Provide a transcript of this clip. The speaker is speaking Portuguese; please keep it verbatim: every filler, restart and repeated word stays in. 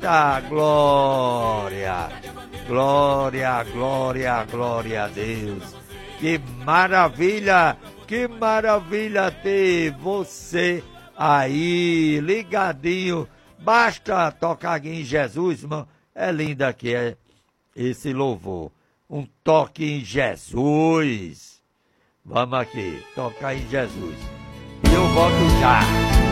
Eita glória! Glória, glória, glória a Deus. Que maravilha, que maravilha ter você aí ligadinho. Basta tocar aqui em Jesus, irmão. É lindo aqui é esse louvor. Um toque em Jesus. Vamos aqui, tocar em Jesus. E eu volto já.